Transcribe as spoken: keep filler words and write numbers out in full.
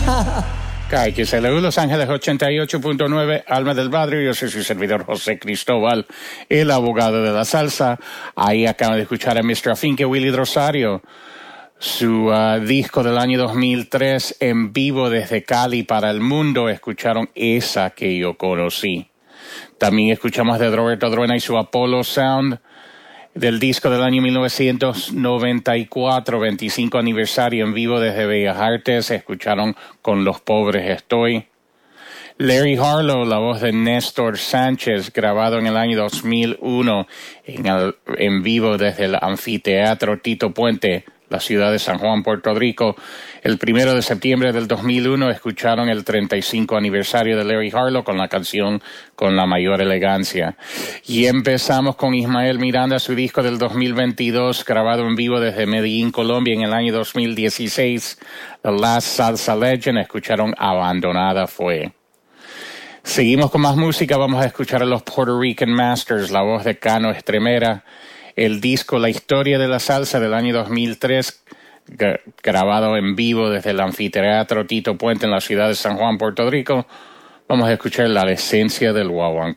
K X L U Los Ángeles ochenta y ocho punto nueve, Alma del Barrio. Yo soy su servidor José Cristóbal, el abogado de la salsa. Ahí acaban de escuchar a mister Afinque Willy Rosario, su uh, disco del año dos mil tres, en vivo desde Cali para el mundo. Escucharon Esa que yo conocí. También escuchamos de Roberto Druena y su Apollo Sound, del disco del año mil novecientos noventa y cuatro, veinticinco aniversario en vivo desde Bellas Artes. Escucharon Con los Pobres Estoy. Larry Harlow, la voz de Néstor Sánchez, grabado en el año dos mil uno en, el, en vivo desde el Anfiteatro Tito Puente, la ciudad de San Juan, Puerto Rico. El primero de septiembre del dos mil uno escucharon el treinta y cinco aniversario de Larry Harlow con la canción Con la Mayor Elegancia. Y empezamos con Ismael Miranda, su disco del dos mil veintidós, grabado en vivo desde Medellín, Colombia, en el año dos mil dieciséis. The Last Salsa Legend, escucharon Abandonada Fue. Seguimos con más música, vamos a escuchar a los Puerto Rican Masters, la voz de Cano Estremera. El disco La Historia de la Salsa del año dos mil tres, g- grabado en vivo desde el Anfiteatro Tito Puente en la ciudad de San Juan, Puerto Rico. Vamos a escuchar La Esencia del Guaguancó.